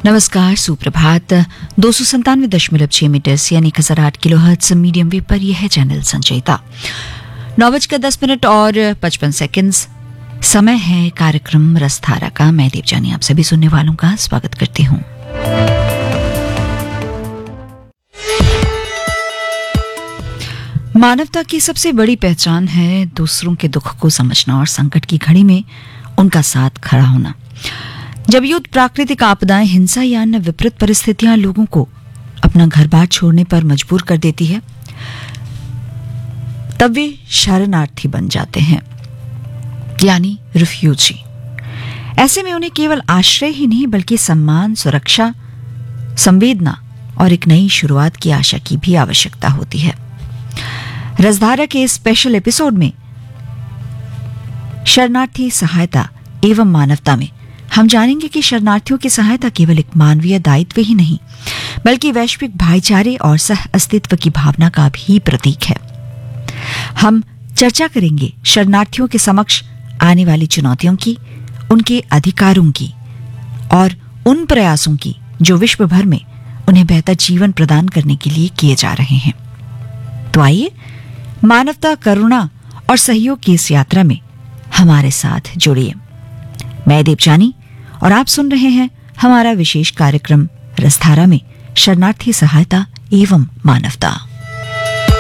नमस्कार, सुप्रभात। 297.6 मीटर्स यानी 1008 किलोहर्ट्ज मीडियम वेव पर यह है चैनल संचयिता। 9:10 और 55 सेकंड्स समय है कार्यक्रम रसधारा का। मैं देवजानी आप सभी सुनने वालों का स्वागत करती हूँ। मानवता की सबसे बड़ी पहचान है दूसरों के दुख को समझना और संकट की घड़ी में उनका साथ खड़ा होना। जब युद्ध, प्राकृतिक आपदाएं, हिंसा या अन्य विपरीत परिस्थितियां लोगों को अपना घर बार छोड़ने पर मजबूर कर देती है, तब वे शरणार्थी बन जाते हैं, यानी रिफ्यूजी। ऐसे में उन्हें केवल आश्रय ही नहीं बल्कि सम्मान, सुरक्षा, संवेदना और एक नई शुरुआत की आशा की भी आवश्यकता होती है। रसधारा के इस स्पेशल एपिसोड में शरणार्थी सहायता एवं मानवता में हम जानेंगे कि शरणार्थियों की सहायता केवल एक मानवीय दायित्व ही नहीं बल्कि वैश्विक भाईचारे और सह अस्तित्व की भावना का भी प्रतीक है। हम चर्चा करेंगे शरणार्थियों के समक्ष आने वाली चुनौतियों की, उनके अधिकारों की और उन प्रयासों की जो विश्व भर में उन्हें बेहतर जीवन प्रदान करने के लिए किए जा रहे हैं। तो आइए मानवता, करुणा और सहयोग की इस यात्रा में हमारे साथ जुड़िए। मैं देवजानी और आप सुन रहे हैं हमारा विशेष कार्यक्रम रसधारा में शरणार्थी सहायता एवं मानवता।